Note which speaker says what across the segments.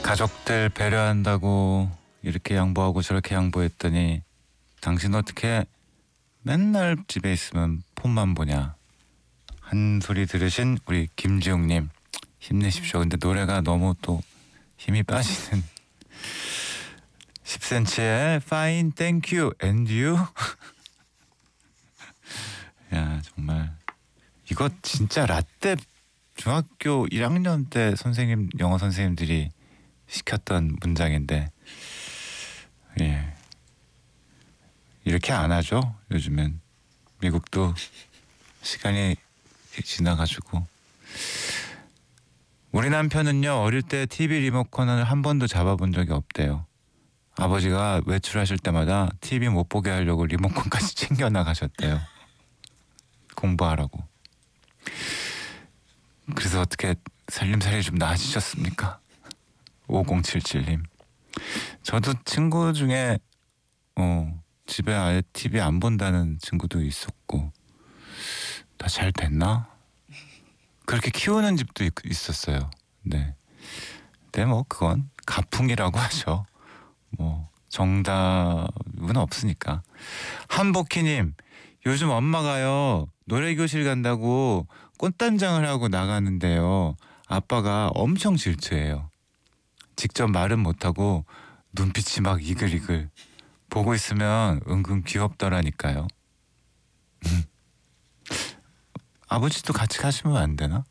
Speaker 1: 가족들 배려한다고 이렇게 양보하고 저렇게 양보했더니 당신 어떻게 맨날 집에 있으면 폰만 보냐. 한 소리 들으신 우리 김지웅님 힘내십시오. 근데 노래가 너무 또 힘이 빠지는 10cm의 Fine Thank You and You. 야 정말 이거 진짜 라떼 중학교 1학년 때 선생님 영어 선생님들이 시켰던 문장인데 예 이렇게 안 하죠 요즘엔. 미국도 시간이 지나가지고. 우리 남편은요 어릴 때 TV 리모컨을 한 번도 잡아본 적이 없대요. 아버지가 외출하실 때마다 TV 못 보게 하려고 리모컨까지 챙겨 나가셨대요. 공부하라고. 그래서 어떻게 살림살이 좀 나아지셨습니까? 5077님. 저도 친구 중에 집에 아예 TV 안 본다는 친구도 있었고 다 잘 됐나? 그렇게 키우는 집도 있었어요. 네. 근데 뭐 그건 가풍이라고 하죠. 뭐 정답은 없으니까. 한복희님, 요즘 엄마가요 노래교실 간다고 꽃단장을 하고 나가는데요 아빠가 엄청 질투해요. 직접 말은 못하고 눈빛이 막 이글이글. 보고 있으면 은근 귀엽더라니까요. 아버지도 같이 가시면 안 되나?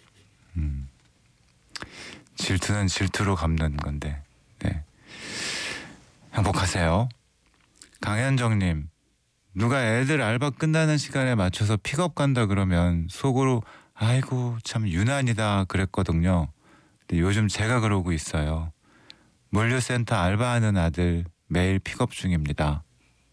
Speaker 1: 질투는 질투로 갚는 건데. 네. 행복하세요. 강현정님, 누가 애들 알바 끝나는 시간에 맞춰서 픽업 간다 그러면 속으로 아이고 참 유난이다 그랬거든요. 근데 요즘 제가 그러고 있어요. 물류센터 알바하는 아들 매일 픽업 중입니다.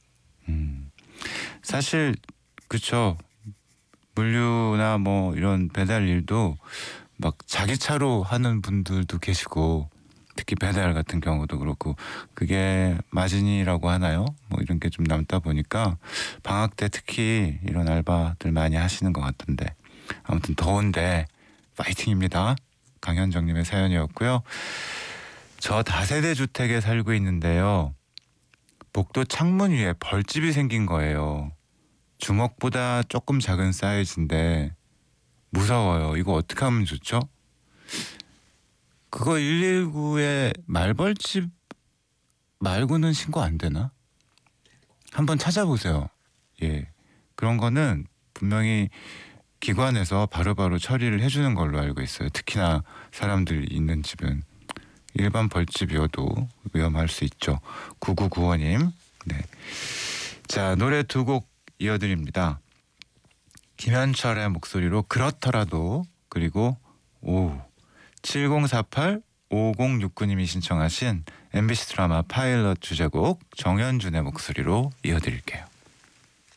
Speaker 1: 사실 그쵸. 물류나 뭐 이런 배달 일도 막 자기 차로 하는 분들도 계시고 특히 배달 같은 경우도 그렇고 그게 마진이라고 하나요? 뭐 이런 게 좀 남다 보니까 방학 때 특히 이런 알바들 많이 하시는 것 같은데 아무튼 더운데 파이팅입니다. 강현정님의 사연이었고요. 저 다세대 주택에 살고 있는데요. 복도 창문 위에 벌집이 생긴 거예요. 주먹보다 조금 작은 사이즈인데 무서워요. 이거 어떻게 하면 좋죠? 그거 119에 말벌집 말고는 신고 안 되나? 한번 찾아보세요. 예, 그런 거는 분명히 기관에서 바로바로 처리를 해주는 걸로 알고 있어요. 특히나 사람들 있는 집은. 일반 벌집이어도 위험할 수 있죠. 9995님. 네. 자, 노래 두 곡 이어드립니다. 김현철의 목소리로 그렇더라도, 그리고 7048 5069님이 신청하신 MBC 드라마 파일럿 주제곡 정현준의 목소리로 이어드릴게요.